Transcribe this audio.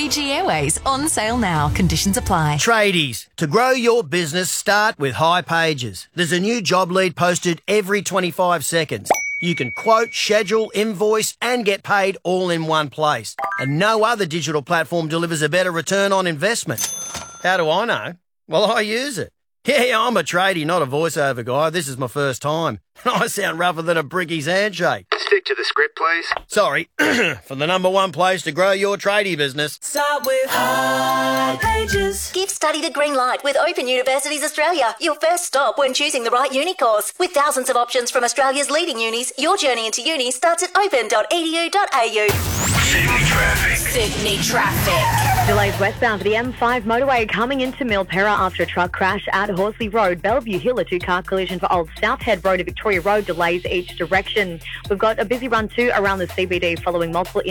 Fiji Airways, on sale now. Conditions apply. Tradies, to grow your business, start with High Pages. There's a new job lead posted every 25 seconds. You can quote, schedule, invoice and get paid all in one place. And no other digital platform delivers a better return on investment. How do I know? Well, I use it. Yeah, I'm a tradie, not a voiceover guy. This is my first time. I sound rougher than a bricky's handshake. Stick to the script, please. Sorry, for the number one place to grow your tradie business. Start with High Pages. Give study the green light with Open Universities Australia, your first stop when choosing the right uni course. With thousands of options from Australia's leading unis, your journey into uni starts at open.edu.au. Sydney traffic. Delays westbound for the M5 motorway coming into Milperra after a truck crash at Horsley Road. Bellevue Hill, a two-car collision for Old Southhead Road to Victoria Road, delays each direction. We've got a busy run too around the CBD following multiple